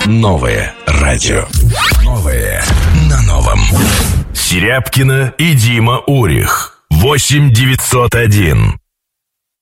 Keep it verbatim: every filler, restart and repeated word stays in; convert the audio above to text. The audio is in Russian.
Новое радио. Новое на новом. Серябкина и Дима Урих. восемь девятьсот один.